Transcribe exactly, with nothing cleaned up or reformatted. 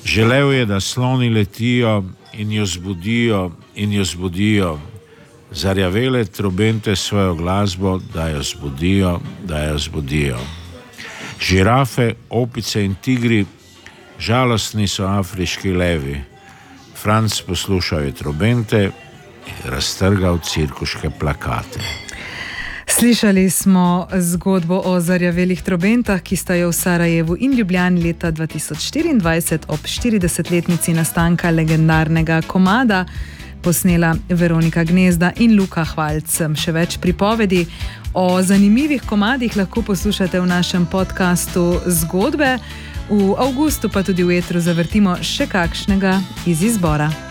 Želel je, da sloni letijo in jo zbudijo in jo zbudijo. Zarjavele trobente svojo glasbo, da jo zbudijo, da jo zbudijo. Žirafe, opice in tigri, žalostni so afriški levi. Franc poslušal je trobente in raztrgal cirkuške plakate. Slišali smo zgodbo o zarjavelih trobentah, ki sta jo v Sarajevu in Ljubljani leta dva tisoč štiriindvajset ob štiridesetletnici nastanka legendarnega komada posnela Veronika Gnezda in Luka Hvalc. Še več pripovedi o zanimivih komadih lahko poslušate v našem podkastu Zgodbe. V avgustu pa tudi v etru zavrtimo še kakšnega iz izbora.